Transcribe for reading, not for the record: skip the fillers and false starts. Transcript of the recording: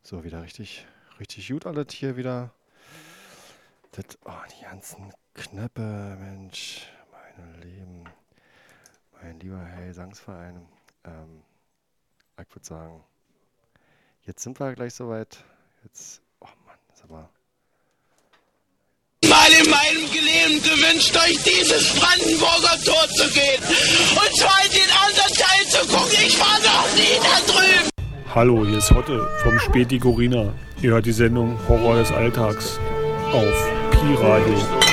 So, wieder richtig, richtig gut alles hier wieder. Die ganzen Knöpfe, Mensch, mein Leben, mein lieber Hey Sangsverein. Ich würde sagen, jetzt sind wir gleich soweit. Jetzt, oh Mann, ist aber... Mal in meinem Leben gewünscht, durch dieses Brandenburger Tor zu gehen und zwar in den anderen Teil zu gucken. Ich war noch nie da drüben. Hallo, hier ist Hotte vom Späti Corina. Ihr hört die Sendung Horror des Alltags auf Pi Radio.